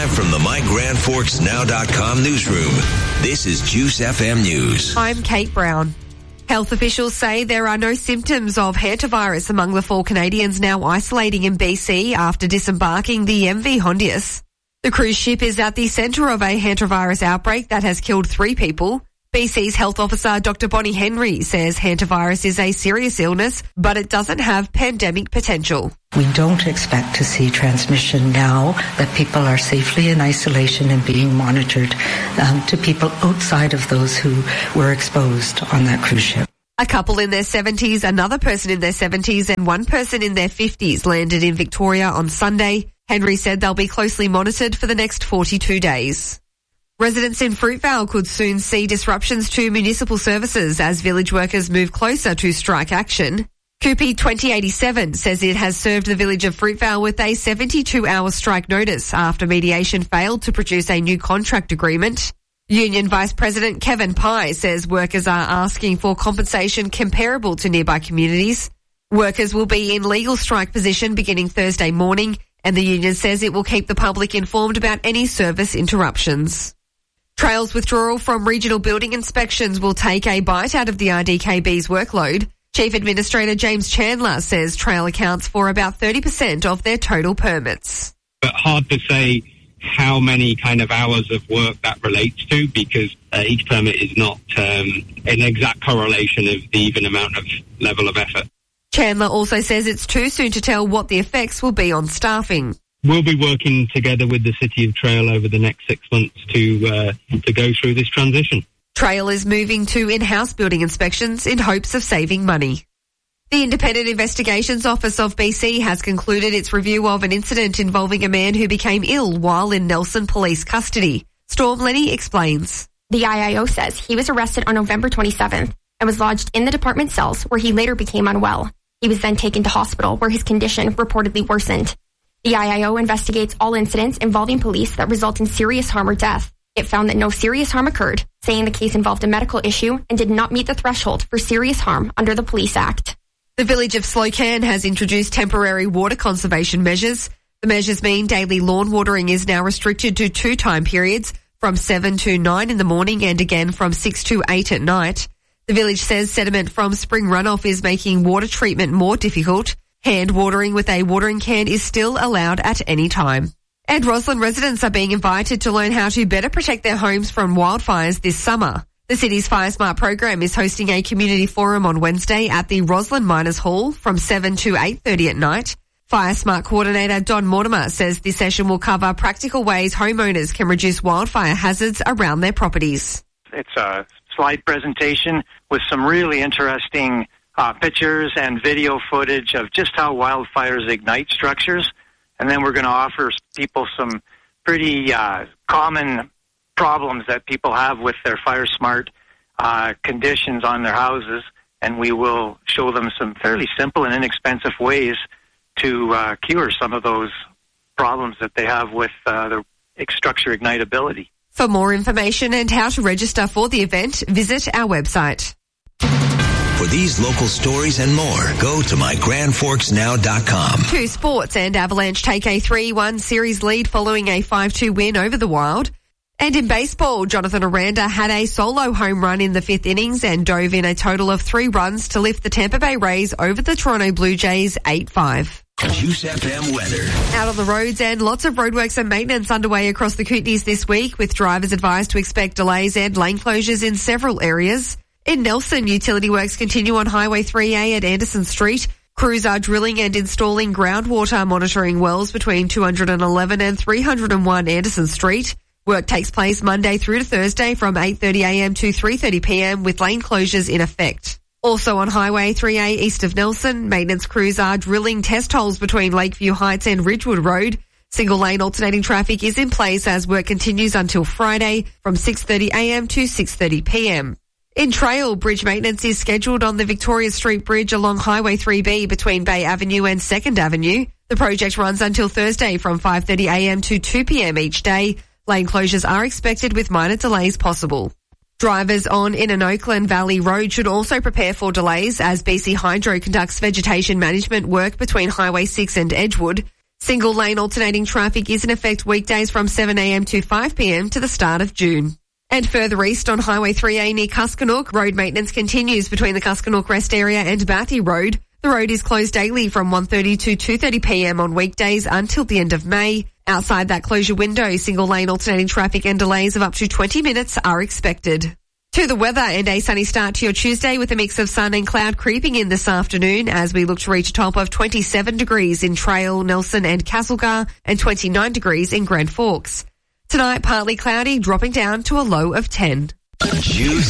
Live from the MyGrandForksNow.com newsroom, this is Juice FM News. I'm Kate Brown. Health officials say there are no symptoms of hantavirus among the 4 Canadians now isolating in BC after disembarking the MV Hondius. The cruise ship is at the centre of a hantavirus outbreak that has killed 3 people. BC's health officer, Dr. Bonnie Henry, says hantavirus is a serious illness, but it doesn't have pandemic potential. We don't expect to see transmission now that people are safely in isolation and being monitored to people outside of those who were exposed on that cruise ship. A couple in their 70s, another person in their 70s and one person in their 50s landed in Victoria on Sunday. Henry said they'll be closely monitored for the next 42 days. Residents in Fruitvale could soon see disruptions to municipal services as village workers move closer to strike action. Coopy 2087 says it has served the village of Fruitvale with a 72-hour strike notice after mediation failed to produce a new contract agreement. Union Vice President Kevin Pye says workers are asking for compensation comparable to nearby communities. Workers will be in legal strike position beginning Thursday morning, and the union says it will keep the public informed about any service interruptions. Trail's withdrawal from regional building inspections will take a bite out of the RDKB's workload. Chief Administrator James Chandler says Trail accounts for about 30% of their total permits. But hard to say how many kind of hours of work that relates to, because each permit is not an exact correlation of the even amount of level of effort. Chandler also says it's too soon to tell what the effects will be on staffing. We'll be working together with the City of Trail over the next 6 months to go through this transition. Trail is moving to in-house building inspections in hopes of saving money. The Independent Investigations Office of BC has concluded its review of an incident involving a man who became ill while in Nelson police custody. Storm Lenny explains. The IIO says he was arrested on November 27th and was lodged in the department cells where he later became unwell. He was then taken to hospital where his condition reportedly worsened. The IIO investigates all incidents involving police that result in serious harm or death. It found that no serious harm occurred, saying the case involved a medical issue and did not meet the threshold for serious harm under the Police Act. The village of Slocan has introduced temporary water conservation measures. The measures mean daily lawn watering is now restricted to 2 time periods, from 7 to 9 in the morning and again from 6 to 8 at night. The village says sediment from spring runoff is making water treatment more difficult. Hand watering with a watering can is still allowed at any time. And Roslyn residents are being invited to learn how to better protect their homes from wildfires this summer. The city's Fire Smart program is hosting a community forum on Wednesday at the Roslyn Miners Hall from 7 to 8:30 at night. Fire Smart coordinator Don Mortimer says this session will cover practical ways homeowners can reduce wildfire hazards around their properties. It's a slide presentation with some really interesting pictures and video footage of just how wildfires ignite structures. And then we're going to offer people some pretty common problems that people have with their Fire Smart conditions on their houses. And we will show them some fairly simple and inexpensive ways to cure some of those problems that they have with the structure ignitability. For more information and how to register for the event, visit our website. For these local stories and more, go to MyGrandForksNow.com. To sports, and Avalanche take a 3-1 series lead following a 5-2 win over the Wild. And in baseball, Jonathan Aranda had a solo home run in the 5th innings and dove in a total of 3 runs to lift the Tampa Bay Rays over the Toronto Blue Jays 8-5. Juice FM weather. Out on the roads, and lots of roadworks and maintenance underway across the Kootenays this week, with drivers advised to expect delays and lane closures in several areas. In Nelson, utility works continue on Highway 3A at Anderson Street. Crews are drilling and installing groundwater monitoring wells between 211 and 301 Anderson Street. Work takes place Monday through to Thursday from 8:30 a.m. to 3:30 p.m. with lane closures in effect. Also on Highway 3A east of Nelson, maintenance crews are drilling test holes between Lakeview Heights and Ridgewood Road. Single lane alternating traffic is in place as work continues until Friday from 6:30 a.m. to 6:30 p.m. In Trail, bridge maintenance is scheduled on the Victoria Street Bridge along Highway 3B between Bay Avenue and 2nd Avenue. The project runs until Thursday from 5:30 a.m. to 2 p.m. each day. Lane closures are expected with minor delays possible. Drivers on Inner Oakland Valley Road should also prepare for delays as BC Hydro conducts vegetation management work between Highway 6 and Edgewood. Single lane alternating traffic is in effect weekdays from 7 a.m. to 5 p.m. to the start of June. And further east on Highway 3A near Kuskanook, road maintenance continues between the Kuskanook Rest Area and Bathy Road. The road is closed daily from 1:30 to 2:30 p.m. on weekdays until the end of May. Outside that closure window, single lane alternating traffic and delays of up to 20 minutes are expected. To the weather, and a sunny start to your Tuesday with a mix of sun and cloud creeping in this afternoon as we look to reach a top of 27 degrees in Trail, Nelson and Castlegar and 29 degrees in Grand Forks. Tonight, partly cloudy, dropping down to a low of 10.